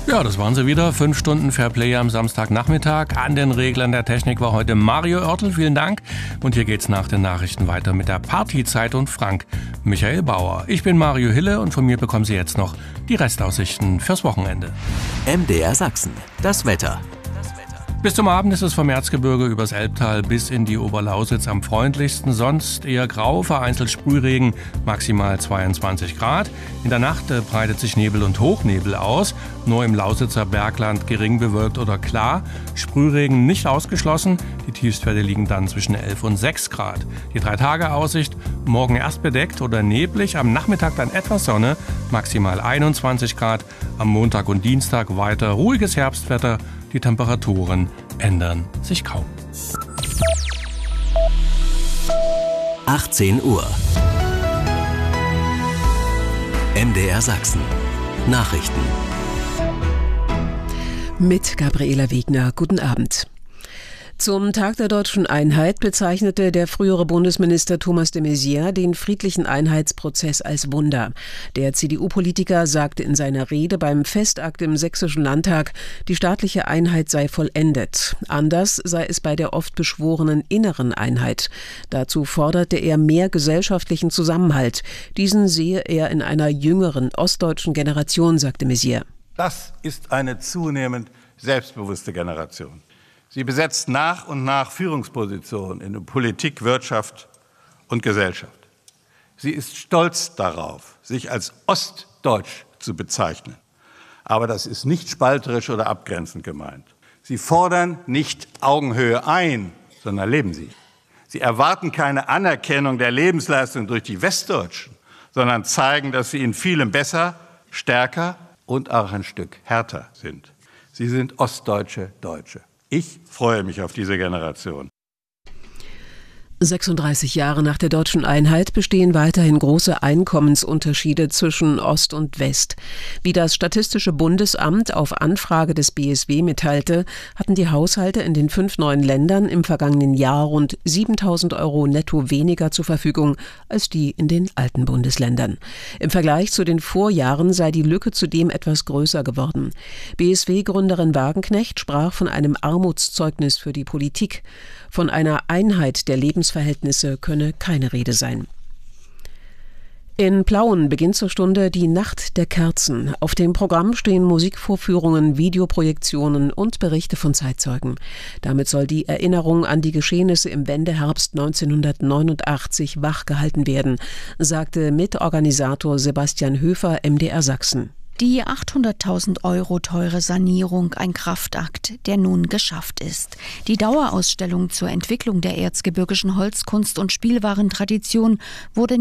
Ja, das waren sie wieder. 5 Stunden Fairplay am Samstagnachmittag. An den Reglern der Technik war heute Mario Oertel. Vielen Dank. Und hier geht's nach den Nachrichten weiter mit der Partyzeit und Frank Michael Bauer. Ich bin Mario Hille und von mir bekommen Sie jetzt noch die Restaussichten fürs Wochenende. MDR Sachsen. Das Wetter. Bis zum Abend ist es vom Erzgebirge übers Elbtal bis in die Oberlausitz am freundlichsten. Sonst eher grau, vereinzelt Sprühregen, maximal 22 Grad. In der Nacht breitet sich Nebel und Hochnebel aus. Nur im Lausitzer Bergland gering bewölkt oder klar. Sprühregen nicht ausgeschlossen. Die Tiefstwerte liegen dann zwischen 11 und 6 Grad. Die 3-Tage-Aussicht: morgen erst bedeckt oder neblig, am Nachmittag dann etwas Sonne, maximal 21 Grad. Am Montag und Dienstag weiter ruhiges Herbstwetter. Die Temperaturen ändern sich kaum. 18 Uhr. MDR Sachsen. Nachrichten. Mit Gabriela Wegner. Guten Abend. Zum Tag der Deutschen Einheit bezeichnete der frühere Bundesminister Thomas de Maizière den friedlichen Einheitsprozess als Wunder. Der CDU-Politiker sagte in seiner Rede beim Festakt im Sächsischen Landtag, die staatliche Einheit sei vollendet. Anders sei es bei der oft beschworenen inneren Einheit. Dazu forderte er mehr gesellschaftlichen Zusammenhalt. Diesen sehe er in einer jüngeren ostdeutschen Generation, sagte Maizière. Das ist eine zunehmend selbstbewusste Generation. Sie besetzt nach und nach Führungspositionen in Politik, Wirtschaft und Gesellschaft. Sie ist stolz darauf, sich als ostdeutsch zu bezeichnen. Aber das ist nicht spalterisch oder abgrenzend gemeint. Sie fordern nicht Augenhöhe ein, sondern leben sie. Sie erwarten keine Anerkennung der Lebensleistung durch die Westdeutschen, sondern zeigen, dass sie in vielem besser, stärker und auch ein Stück härter sind. Sie sind ostdeutsche Deutsche. Ich freue mich auf diese Generation. 36 Jahre nach der Deutschen Einheit bestehen weiterhin große Einkommensunterschiede zwischen Ost und West. Wie das Statistische Bundesamt auf Anfrage des BSW mitteilte, hatten die Haushalte in den 5 neuen Ländern im vergangenen Jahr rund 7.000 € netto weniger zur Verfügung als die in den alten Bundesländern. Im Vergleich zu den Vorjahren sei die Lücke zudem etwas größer geworden. BSW-Gründerin Wagenknecht sprach von einem Armutszeugnis für die Politik. Von einer Einheit der Lebensverhältnisse könne keine Rede sein. In Plauen beginnt zur Stunde die Nacht der Kerzen. Auf dem Programm stehen Musikvorführungen, Videoprojektionen und Berichte von Zeitzeugen. Damit soll die Erinnerung an die Geschehnisse im Wendeherbst 1989 wachgehalten werden, sagte Mitorganisator Sebastian Höfer, MDR Sachsen. Die 800.000 € teure Sanierung, ein Kraftakt, der nun geschafft ist. Die Dauerausstellung zur Entwicklung der erzgebirgischen Holzkunst und Spielwarentradition wurde